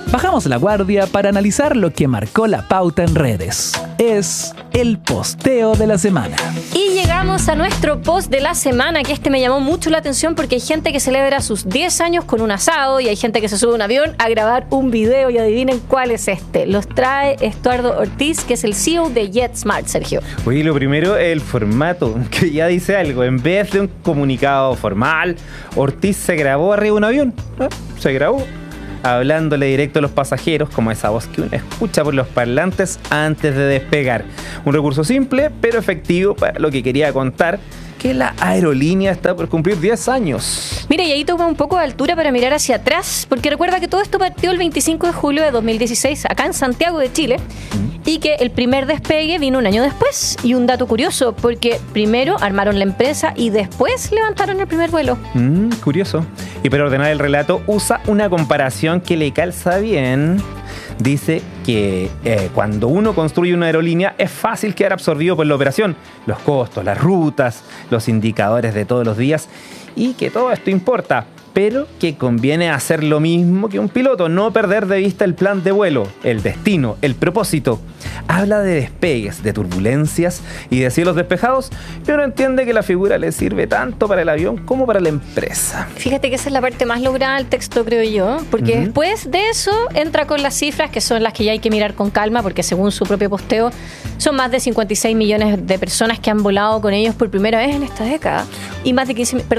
Bajamos la guardia para analizar lo que marcó la pauta en redes. Es el posteo de la semana. Y llegamos a nuestro post de la semana, que me llamó mucho la atención porque hay gente que celebra sus 10 años con un asado y hay gente que se sube a un avión a grabar un video y adivinen cuál es este. Los trae Estuardo Ortiz, que es el CEO de JetSmart, Sergio. Oye, lo primero, el formato, que ya dice algo. En vez de un comunicado formal, Ortiz se grabó arriba de un avión. Se grabó hablándole directo a los pasajeros, como esa voz que uno escucha por los parlantes antes de despegar. Un recurso simple, pero efectivo para lo que quería contar, que la aerolínea está por cumplir 10 años. Mira, y ahí toma un poco de altura para mirar hacia atrás, porque recuerda que todo esto partió el 25 de julio de 2016, acá en Santiago de Chile, y que el primer despegue vino un año después. Y un dato curioso, porque primero armaron la empresa y después levantaron el primer vuelo. Curioso. Y para ordenar el relato, usa una comparación que le calza bien. Dice que cuando uno construye una aerolínea es fácil quedar absorbido por la operación, los costos, las rutas, los indicadores de todos los días, y que todo esto importa, pero que conviene hacer lo mismo que un piloto, no perder de vista el plan de vuelo, el destino, el propósito. Habla de despegues, de turbulencias y de cielos despejados, y uno entiende que la figura le sirve tanto para el avión como para la empresa. Fíjate que esa es la parte más lograda del texto, creo yo, porque después de eso entra con las cifras, que son las que ya hay que mirar con calma, porque según su propio posteo, son más de 56 millones de personas que han volado con ellos por primera vez en esta década, y más de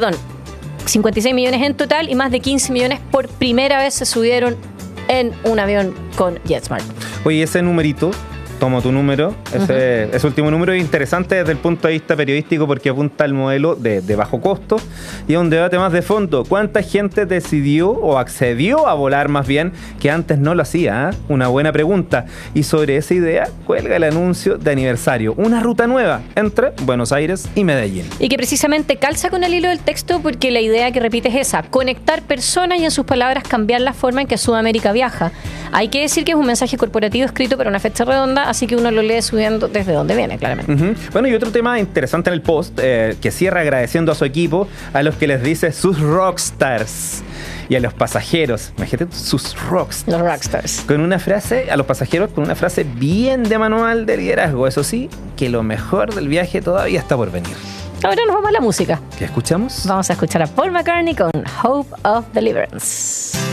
56 millones en total, y más de 15 millones por primera vez se subieron en un avión con JetSmart. Oye, ese numerito, tomo tu número, ese último número es interesante desde el punto de vista periodístico porque apunta al modelo de bajo costo y a un debate más de fondo. ¿Cuánta gente decidió o accedió a volar más bien que antes no lo hacía? Una buena pregunta. Y sobre esa idea cuelga el anuncio de aniversario, una ruta nueva entre Buenos Aires y Medellín. Y que precisamente calza con el hilo del texto porque la idea que repite es esa: conectar personas y, en sus palabras, cambiar la forma en que Sudamérica viaja. Hay que decir que es un mensaje corporativo escrito para una fecha redonda, así que uno lo lee subiendo desde donde viene, claramente. Bueno, y otro tema interesante en el post, que cierra agradeciendo a su equipo, a los que les dice sus rockstars, y a los pasajeros, imagínate, sus rockstars. Los rockstars. Con una frase, a los pasajeros con una frase bien de manual de liderazgo. Eso sí, que lo mejor del viaje todavía está por venir. Ahora nos vamos a la música. ¿Qué escuchamos? Vamos a escuchar a Paul McCartney con Hope of Deliverance.